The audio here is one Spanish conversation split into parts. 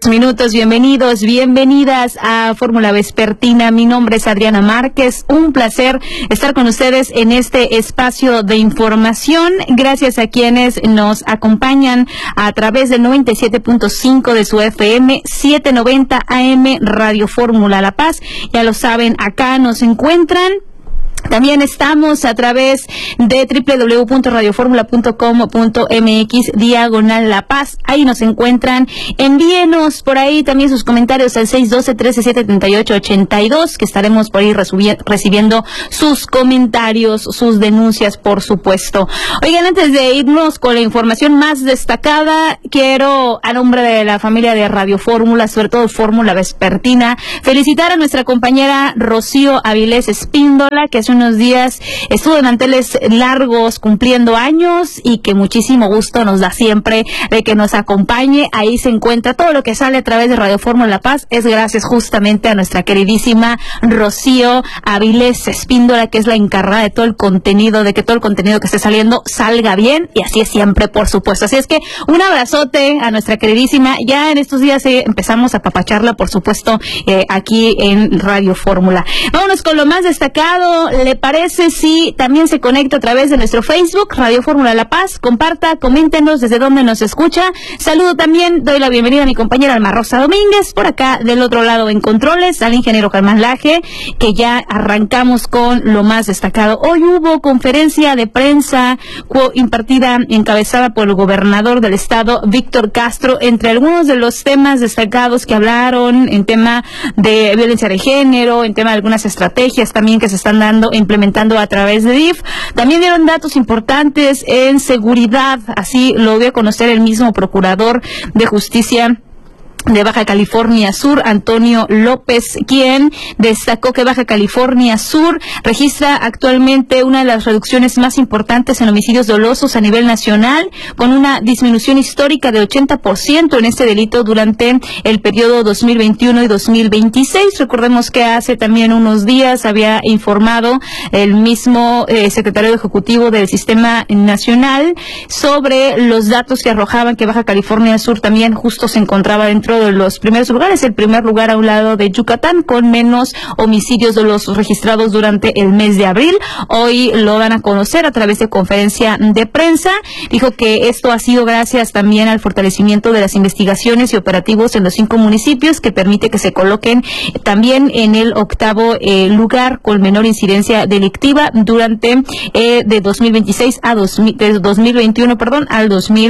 Minutos, bienvenidas a Fórmula Vespertina. Mi nombre es Adriana Márquez. Un placer estar con ustedes en este espacio de información. Gracias a quienes nos acompañan a través del 97.5 de su FM, 790 AM Radio Fórmula La Paz. Ya lo saben, acá nos encuentran. También estamos a través de www.radioformula.com.mx/La Paz. Ahí nos encuentran. Envíenos por ahí también sus comentarios al 612-137-7882, que estaremos por ahí recibiendo sus comentarios, sus denuncias, por supuesto. Oigan, antes de irnos con la información más destacada, quiero, a nombre de la familia de Radio Fórmula, sobre todo Fórmula Vespertina, felicitar a nuestra compañera Rocío Avilés Espíndola, que hace unos días estuvo de manteles largos cumpliendo años y que muchísimo gusto nos da siempre de que nos acompañe. Ahí se encuentra todo lo que sale a través de Radio Fórmula La Paz, es gracias justamente a nuestra queridísima Rocío Avilés Espíndola, que es la encargada de todo el contenido, de que todo el contenido que esté saliendo salga bien, y así es siempre, por supuesto. Así es que un abrazote a nuestra queridísima. Ya en estos días empezamos a apapacharla, por supuesto, aquí en Radio Fórmula. Vámonos con lo más destacado. ¿Le parece si también se conecta a través de nuestro Facebook, Radio Fórmula La Paz? Comparta, coméntenos desde dónde nos escucha. Saludo también, doy la bienvenida a mi compañera Alma Rosa Domínguez, por acá del otro lado en controles, al ingeniero Germán Laje, que ya arrancamos con lo más destacado. Hoy hubo conferencia de prensa impartida, encabezada por el gobernador del estado, Víctor Castro. Entre algunos de los temas destacados que hablaron, en tema de violencia de género, en tema de algunas estrategias también que se están dando, implementando a través de DIF. También dieron datos importantes en seguridad, así lo dio a conocer el mismo procurador de justicia de Baja California Sur, Antonio López, quien destacó que Baja California Sur registra actualmente una de las reducciones más importantes en homicidios dolosos a nivel nacional, con una disminución histórica de 80% en este delito durante el periodo 2021 y 2026. Recordemos que hace también unos días había informado el mismo secretario ejecutivo del Sistema Nacional sobre los datos que arrojaban que Baja California Sur también justo se encontraba dentro de los primeros lugares, el primer lugar a un lado de Yucatán, con menos homicidios dolosos registrados durante el mes de abril. Hoy lo dan a conocer a través de conferencia de prensa. Dijo que esto ha sido gracias también al fortalecimiento de las investigaciones y operativos en los 5 municipios, que permite que se coloquen también en el 8º lugar con menor incidencia delictiva durante de 2026 a de 2021, al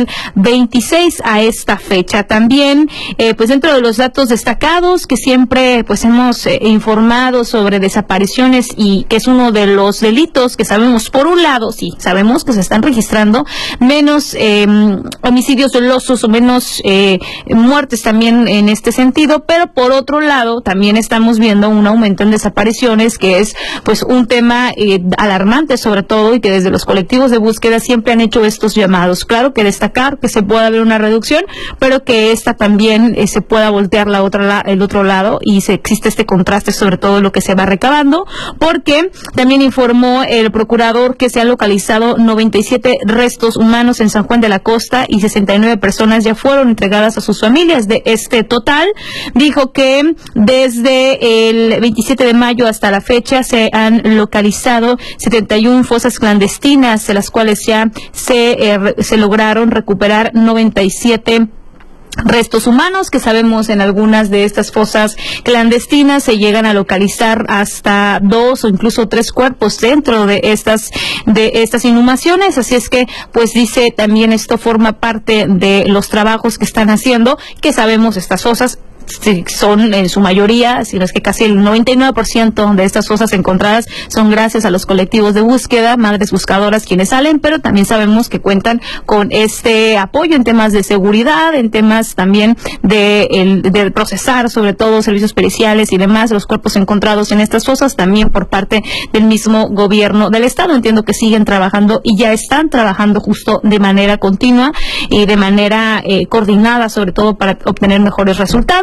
2026 a esta fecha. También pues dentro de los datos destacados que siempre pues hemos informado sobre desapariciones, y que es uno de los delitos que sabemos, por un lado, sí, sabemos que se están registrando menos homicidios dolosos o menos muertes también en este sentido, pero por otro lado también estamos viendo un aumento en desapariciones, que es pues un tema alarmante sobre todo, y que desde los colectivos de búsqueda siempre han hecho estos llamados. Claro que destacar que se puede haber una reducción, pero que esta también se pueda voltear el otro lado, y existe este contraste sobre todo lo que se va recabando, porque también informó el procurador que se han localizado 97 restos humanos en San Juan de la Costa, y 69 personas ya fueron entregadas a sus familias. De este total, dijo que desde el 27 de mayo hasta la fecha se han localizado 71 fosas clandestinas, de las cuales ya se lograron recuperar 97 restos humanos, que sabemos en algunas de estas fosas clandestinas se llegan a localizar hasta 2 o incluso 3 cuerpos dentro de estas inhumaciones. Así es que pues dice también esto forma parte de los trabajos que están haciendo, que sabemos estas fosas son en su mayoría, si no es que casi el 99% de estas fosas encontradas son gracias a los colectivos de búsqueda, madres buscadoras quienes salen, pero también sabemos que cuentan con este apoyo en temas de seguridad, en temas también de procesar sobre todo servicios periciales y demás, los cuerpos encontrados en estas fosas, también por parte del mismo gobierno del estado. Entiendo que siguen trabajando y ya están trabajando justo de manera continua y de manera coordinada, sobre todo para obtener mejores resultados.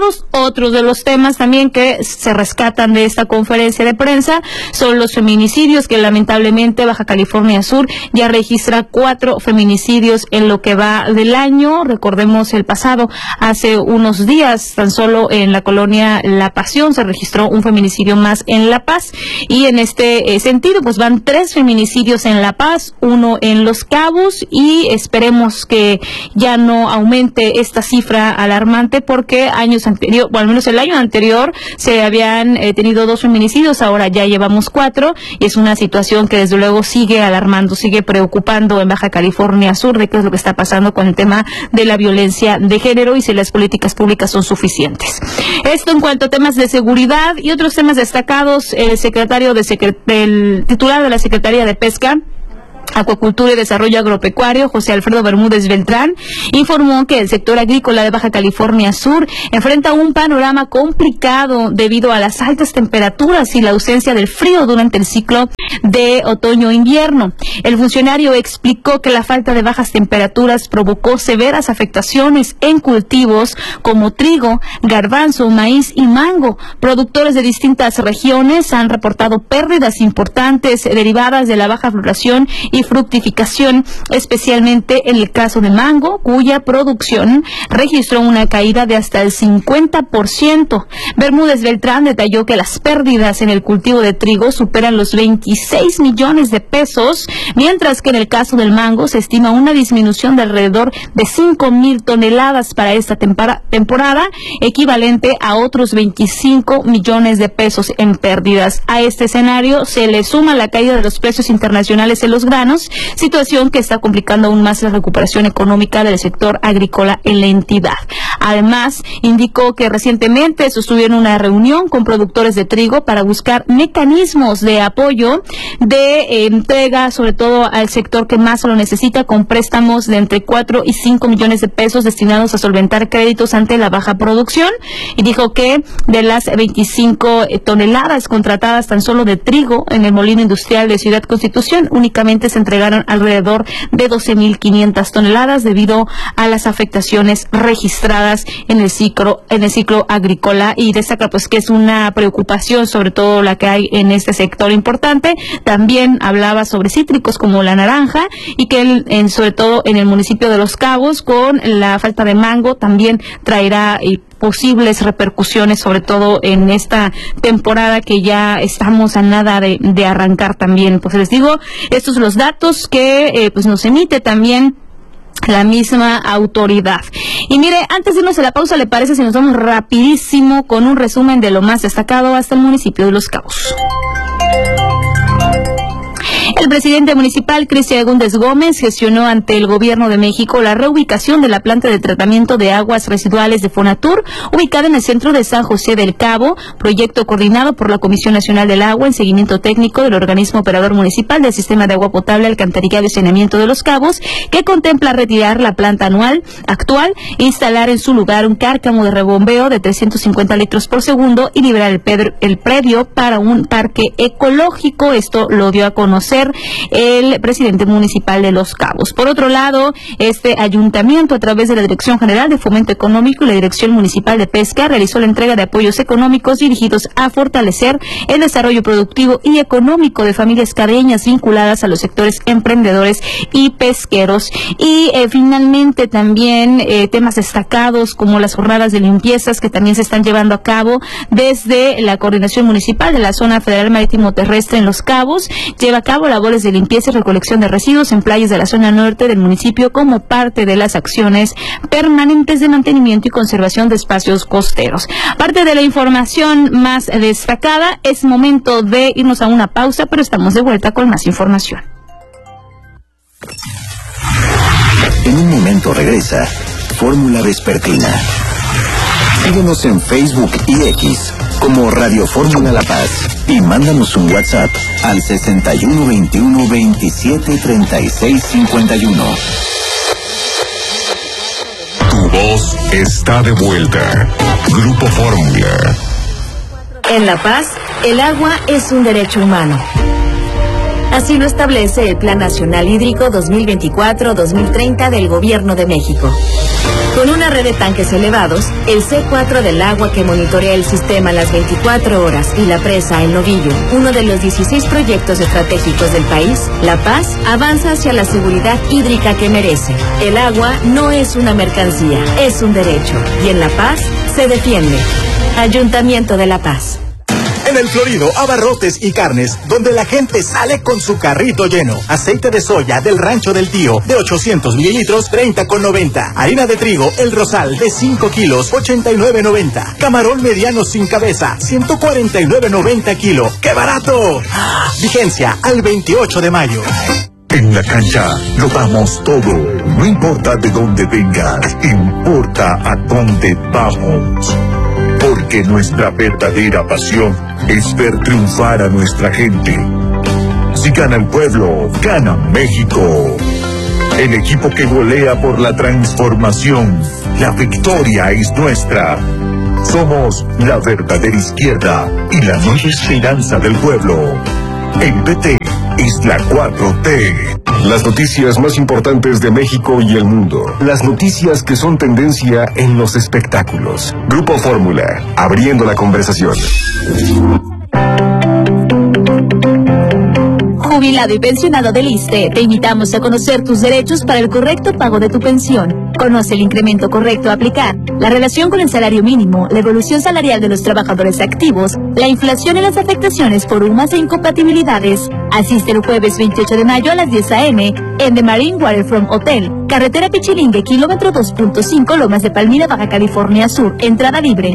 destacados. Otros de los temas también que se rescatan de esta conferencia de prensa son los feminicidios, que lamentablemente Baja California Sur ya registra 4 feminicidios en lo que va del año. Recordemos el pasado, hace unos días, tan solo en la colonia La Pasión se registró un feminicidio más en La Paz, y en este sentido pues van 3 feminicidios en La Paz, 1 en Los Cabos, y esperemos que ya no aumente esta cifra alarmante, porque años anteriores, o al menos el año anterior, se habían tenido 2 feminicidios, ahora ya llevamos 4, y es una situación que desde luego sigue alarmando, sigue preocupando en Baja California Sur de qué es lo que está pasando con el tema de la violencia de género y si las políticas públicas son suficientes. Esto en cuanto a temas de seguridad y otros temas destacados. El titular de la Secretaría de Pesca, Acuacultura y Desarrollo Agropecuario, José Alfredo Bermúdez Beltrán, informó que el sector agrícola de Baja California Sur enfrenta un panorama complicado debido a las altas temperaturas y la ausencia del frío durante el ciclo de otoño-invierno. El funcionario explicó que la falta de bajas temperaturas provocó severas afectaciones en cultivos como trigo, garbanzo, maíz y mango. Productores de distintas regiones han reportado pérdidas importantes derivadas de la baja floración y fructificación, especialmente en el caso de mango, cuya producción registró una caída de hasta el 50%. Bermúdez Beltrán detalló que las pérdidas en el cultivo de trigo superan los 26 millones de pesos, mientras que en el caso del mango se estima una disminución de alrededor de 5,000 toneladas para esta temporada, equivalente a otros 25 millones de pesos en pérdidas. A este escenario se le suma la caída de los precios internacionales en los granos, situación que está complicando aún más la recuperación económica del sector agrícola en la entidad. Además, indicó que recientemente sostuvieron una reunión con productores de trigo para buscar mecanismos de apoyo de entrega, sobre todo al sector que más lo necesita, con préstamos de entre 4 y 5 millones de pesos destinados a solventar créditos ante la baja producción. Y dijo que de las 25 toneladas contratadas tan solo de trigo en el molino industrial de Ciudad Constitución, únicamente se entregaron alrededor de 12,500 toneladas debido a las afectaciones registradas en el ciclo agrícola, y destaca pues que es una preocupación sobre todo la que hay en este sector importante. También hablaba sobre cítricos como la naranja, y que sobre todo en el municipio de Los Cabos, con la falta de mango, también traerá posibles repercusiones, sobre todo en esta temporada que ya estamos a nada de arrancar también. Pues les digo, estos son los datos que pues nos emite también la misma autoridad. Y mire, antes de irnos a la pausa, ¿le parece si nos vamos rapidísimo con un resumen de lo más destacado hasta el municipio de Los Cabos? El presidente municipal, Cristian Agúndez Gómez, gestionó ante el Gobierno de México la reubicación de la planta de tratamiento de aguas residuales de Fonatur, ubicada en el centro de San José del Cabo, proyecto coordinado por la Comisión Nacional del Agua en seguimiento técnico del organismo operador municipal del sistema de agua potable, alcantarillado y saneamiento de Los Cabos, que contempla retirar la planta actual e instalar en su lugar un cárcamo de rebombeo de 350 litros por segundo y liberar el predio para un parque ecológico. Esto lo dio a conocer el presidente municipal de Los Cabos. Por otro lado, este ayuntamiento, a través de la Dirección General de Fomento Económico y la Dirección Municipal de Pesca, realizó la entrega de apoyos económicos dirigidos a fortalecer el desarrollo productivo y económico de familias cabeñas vinculadas a los sectores emprendedores y pesqueros. Y finalmente también temas destacados como las jornadas de limpiezas que también se están llevando a cabo desde la Coordinación Municipal de la Zona Federal Marítimo Terrestre en Los Cabos. Lleva a cabo labores de limpieza y recolección de residuos en playas de la zona norte del municipio como parte de las acciones permanentes de mantenimiento y conservación de espacios costeros. Parte de la información más destacada, es momento de irnos a una pausa, pero estamos de vuelta con más información. En un momento regresa Fórmula Vespertina. Síguenos en Facebook y X como Radio Fórmula La Paz y mándanos un WhatsApp al 6121 27 36 51. Tu voz está de vuelta. Grupo Fórmula. En La Paz, el agua es un derecho humano. Así lo establece el Plan Nacional Hídrico 2024-2030 del Gobierno de México. Con una red de tanques elevados, el C4 del agua que monitorea el sistema las 24 horas y la presa El Novillo, uno de los 16 proyectos estratégicos del país, La Paz avanza hacia la seguridad hídrica que merece. El agua no es una mercancía, es un derecho. Y en La Paz se defiende. Ayuntamiento de La Paz. En El Florido, abarrotes y carnes, donde la gente sale con su carrito lleno. Aceite de soya del Rancho del Tío, de 800 mililitros, 30,90. Harina de trigo El Rosal, de 5 kilos, 89,90. Camarón mediano sin cabeza, 149,90 kilo. ¡Qué barato! Vigencia al 28 de mayo. En la cancha lo damos todo. No importa de dónde vengas, importa a dónde vamos. Porque nuestra verdadera pasión es ver triunfar a nuestra gente. Si gana el pueblo, gana México. El equipo que golea por la transformación. La victoria es nuestra. Somos la verdadera izquierda y la nueva esperanza del pueblo. El PT es la 4T. Las noticias más importantes de México y el mundo. Las noticias que son tendencia en los espectáculos. Grupo Fórmula, abriendo la conversación. Jubilado y pensionado del ISSSTE, te invitamos a conocer tus derechos para el correcto pago de tu pensión. Conoce el incremento correcto a aplicar, la relación con el salario mínimo, la evolución salarial de los trabajadores activos, la inflación y las afectaciones por UMAS e incompatibilidades. Asiste el jueves 28 de mayo a las 10 a.m. en The Marine Waterfront Hotel, carretera Pichilingue, kilómetro 2.5, Lomas de Palmira, Baja California Sur, entrada libre.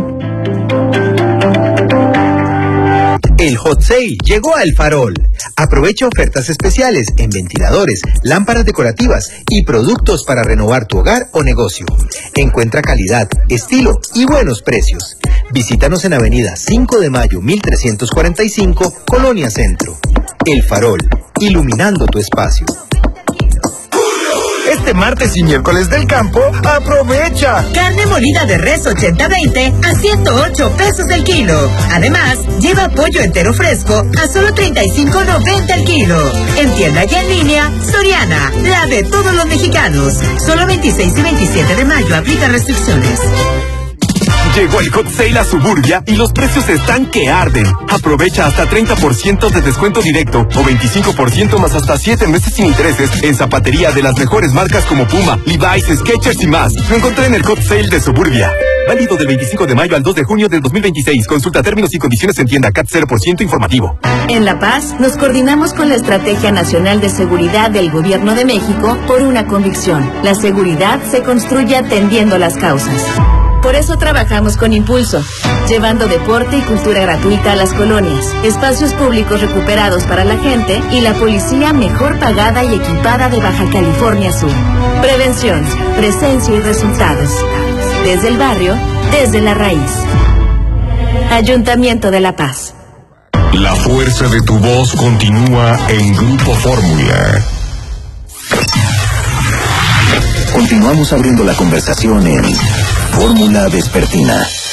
El Hot Sale llegó a El Farol. Aprovecha ofertas especiales en ventiladores, lámparas decorativas y productos para renovar tu hogar o negocio. Encuentra calidad, estilo y buenos precios. Visítanos en Avenida 5 de Mayo 1345, Colonia Centro. El Farol, iluminando tu espacio. Este martes y miércoles del campo, ¡aprovecha! Carne molida de res 80-20 a 108 pesos el kilo. Además, lleva pollo entero fresco a solo 35.90 el kilo. En tienda y en línea, Soriana, la de todos los mexicanos. Solo 26 y 27 de mayo, aplica restricciones. Llegó el Hot Sale a Suburbia y los precios están que arden. Aprovecha hasta 30% de descuento directo o 25% más hasta 7 meses sin intereses en zapatería de las mejores marcas como Puma, Levi's, Skechers y más. Lo encontré en el Hot Sale de Suburbia. Válido del 25 de mayo al 2 de junio del 2026. Consulta términos y condiciones en tienda. CAT 0% informativo. En La Paz, nos coordinamos con la Estrategia Nacional de Seguridad del Gobierno de México por una convicción. La seguridad se construye atendiendo las causas. Por eso trabajamos con Impulso, llevando deporte y cultura gratuita a las colonias, espacios públicos recuperados para la gente y la policía mejor pagada y equipada de Baja California Sur. Prevención, presencia y resultados. Desde el barrio, desde la raíz. Ayuntamiento de La Paz. La fuerza de tu voz continúa en Grupo Fórmula. Continuamos abriendo la conversación en Fórmula Vespertina.